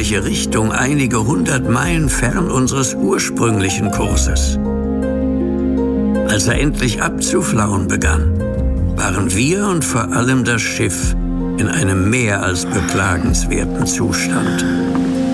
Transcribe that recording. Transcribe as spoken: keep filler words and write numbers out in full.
nördliche Richtung einige hundert Meilen fern unseres ursprünglichen Kurses. Als er endlich abzuflauen begann, waren wir und vor allem das Schiff in einem mehr als beklagenswerten Zustand.